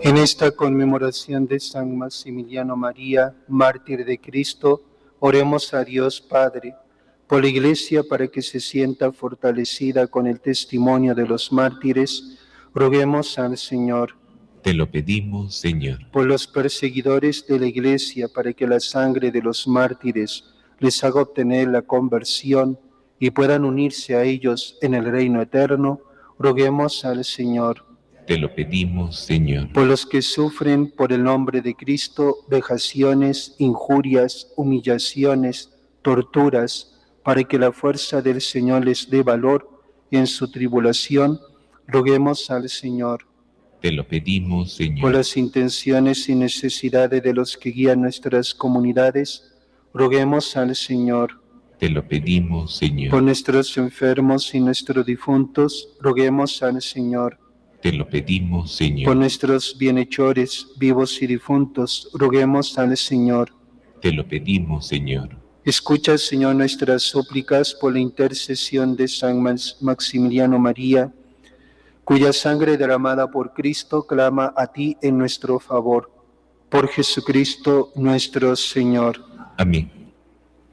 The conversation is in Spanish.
En esta conmemoración de San Maximiliano María, mártir de Cristo, oremos a Dios Padre por la Iglesia para que se sienta fortalecida con el testimonio de los mártires. Roguemos al Señor. Te lo pedimos, Señor. Por los perseguidores de la Iglesia para que la sangre de los mártires les haga obtener la conversión y puedan unirse a ellos en el reino eterno. Roguemos al Señor. Te lo pedimos, Señor. Por los que sufren por el nombre de Cristo vejaciones, injurias, humillaciones, torturas, para que la fuerza del Señor les dé valor en su tribulación, roguemos al Señor. Te lo pedimos, Señor. Por las intenciones y necesidades de los que guían nuestras comunidades, roguemos al Señor. Te lo pedimos, Señor. Por nuestros enfermos y nuestros difuntos, roguemos al Señor. Te lo pedimos, Señor. Por nuestros bienhechores, vivos y difuntos, roguemos al Señor. Te lo pedimos, Señor. Escucha, Señor, nuestras súplicas por la intercesión de San Maximiliano María, cuya sangre derramada por Cristo clama a ti en nuestro favor. Por Jesucristo nuestro Señor. Amén.